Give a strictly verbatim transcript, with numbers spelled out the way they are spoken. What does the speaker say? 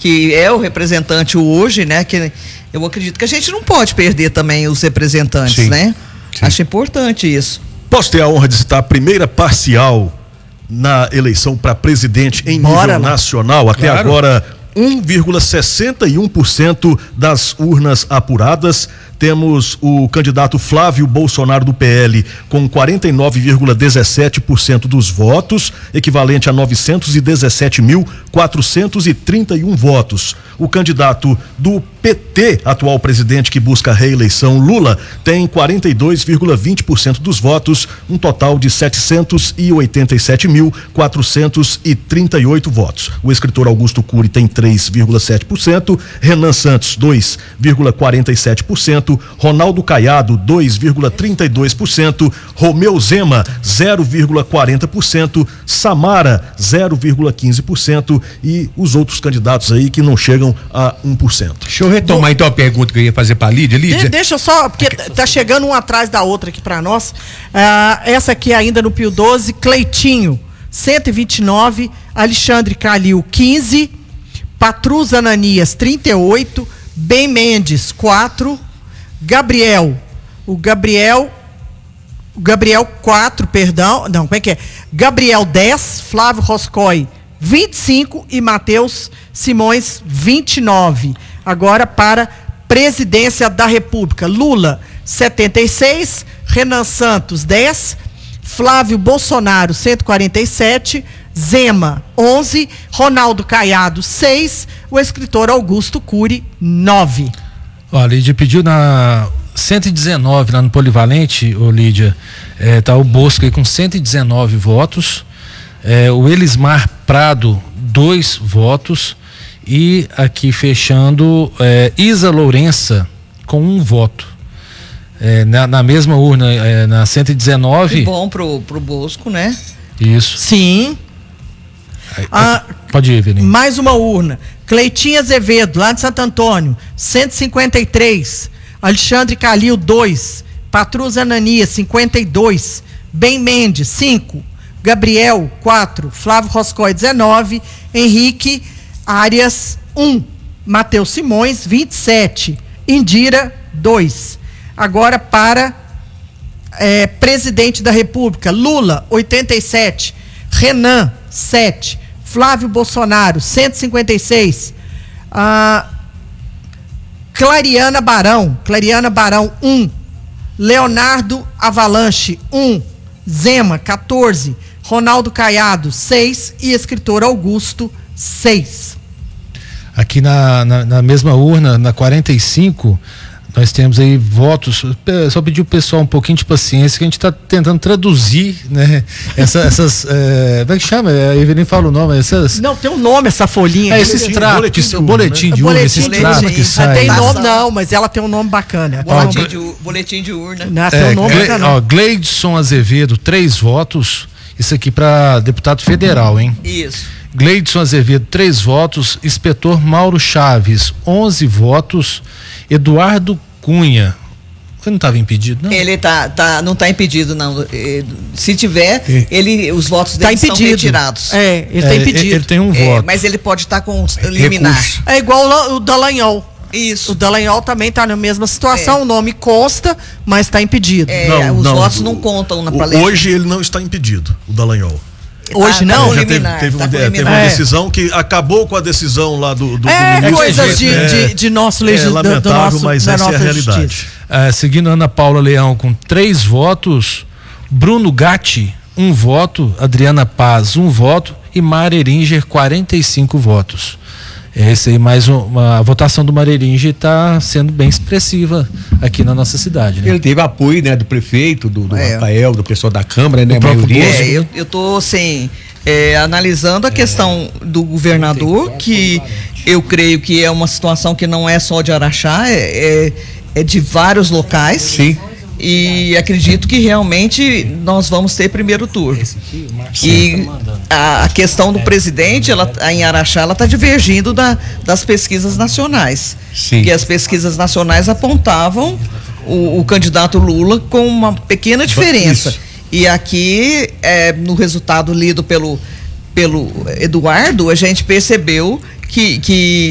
que é o representante hoje, né? Que eu acredito que a gente não pode perder também os representantes, sim, né? Sim. Acho importante isso. Posso ter a honra de citar a primeira parcial na eleição para presidente em Bora, nível nacional? Até claro. Agora, um vírgula sessenta e um por cento das urnas apuradas. Temos o candidato Flávio Bolsonaro do P L com quarenta e nove vírgula dezessete por cento dos votos, equivalente a novecentos e dezessete mil quatrocentos e trinta e um votos. O candidato do P T, atual presidente que busca a reeleição, Lula, tem quarenta e dois vírgula vinte por cento dos votos, um total de setecentos e oitenta e sete mil quatrocentos e trinta e oito votos. O escritor Augusto Cury tem três vírgula sete por cento, Renan Santos dois vírgula quarenta e sete por cento, Ronaldo Caiado dois vírgula trinta e dois por cento, Romeu Zema zero vírgula quarenta por cento, Samara zero vírgula quinze por cento e os outros candidatos aí que não chegam a um por cento. Deixa eu retomar então a pergunta que eu ia fazer para a Lídia. Lídia. De, deixa só, porque tá chegando um atrás da outra aqui para nós. Ah, essa aqui ainda no Pio doze, Cleitinho cento e vinte e nove, Alexandre Calil quinze, Patrus Ananias trinta e oito, Ben Mendes quatro, Gabriel, o Gabriel, o Gabriel quatro, perdão, não, como é que é? Gabriel dez, Flávio Roscoe vinte e cinco e Matheus Simões vinte e nove. Agora para presidência da República, Lula setenta e seis, Renan Santos dez, Flávio Bolsonaro cento e quarenta e sete, Zema onze, Ronaldo Caiado seis, o escritor Augusto Cury nove. Ó, a Lídia pediu na cento e dezenove, lá no Polivalente, ô Lídia, é, tá o Bosco aí com cento e dezenove votos, é, o Elismar Prado, dois votos, e aqui fechando, é, Isa Lourença com um voto. É, na, na mesma urna, é, na cento e dezenove. Que bom pro, pro Bosco, né? Isso. Sim. Aí, ah, pode ir, Evelyn. Mais uma urna. Cleitinho Azevedo, lá de Santo Antônio, cento e cinquenta e três. Alexandre Calil, dois. Patrus Ananias, cinquenta e dois. Ben Mendes, cinco. Gabriel, quatro. Flávio Roscoe, dezenove. Henrique Arias, um. Matheus Simões, vinte e sete. Indira, dois. Agora para é, presidente da República, Lula, oitenta e sete. Renan, sete. Flávio Bolsonaro, cento e cinquenta e seis. Ah, Clariana Barão, Clariana Barão, um. Leonardo Avalanche, um. Zema, quatorze. Ronaldo Caiado, seis. E escritor Augusto, seis. Aqui na, na, na mesma urna, na quarenta e cinco, nós temos aí votos. Só pedir o pessoal um pouquinho de paciência, que a gente está tentando traduzir, né? Essa, essas. É, como é que chama? A Evelyn fala o nome. Essas... Não, tem um nome essa folhinha. É, esse extrato, boletim, que, boletim de urna, esse extrato que sai. Tem nome, não, mas ela tem um nome bacana. Boletim, um... de, boletim de urna. Não, tem é, um nome Gle, bacana. Ó, Gleidson Azevedo, três votos. Isso aqui para deputado federal, hein? Isso. Gleidson Azevedo, três votos. Inspetor Mauro Chaves, onze votos. Eduardo Cunha, ele não estava impedido, não? Ele tá, tá, não está impedido, não. Se tiver, é. ele, os votos dele tá são retirados. É, ele está é, impedido. Ele tem um é, voto. Mas ele pode estar tá com liminar. Recurso. É igual o Dallagnol. Isso. O Dallagnol também está na mesma situação, é. O nome consta, mas está impedido. É, não, os não, votos o, não contam na palestra. Hoje ele não está impedido, o Dallagnol. Hoje tá, não? Tá já liminar, teve, teve, tá uma, teve uma é. decisão que acabou com a decisão lá do, do, é, do coisas de, é, de, de nosso legislador. É lamentável, nosso, mas essa é a realidade. É, seguindo Ana Paula Leão com três votos, Bruno Gatti, um voto, Adriana Paz, um voto e Mara Eringer, quarenta e cinco votos. Esse aí, mais um, uma, a votação do Mareringer está sendo bem expressiva aqui na nossa cidade, né? Ele teve apoio, né, do prefeito, do, do é. Rafael, do pessoal da Câmara, né? Maioria. É, eu, eu tô assim, é, analisando a é. questão do governador, que eu creio que é uma situação que não é só de Araxá, é, é, é de vários locais. Sim. E acredito que realmente nós vamos ter primeiro turno. E a, a questão do presidente, ela, em Araxá, ela está divergindo da, das pesquisas nacionais. Sim. Porque as pesquisas nacionais apontavam o, o candidato Lula com uma pequena diferença. Isso. E aqui, é, no resultado lido pelo, pelo Eduardo, a gente percebeu que, que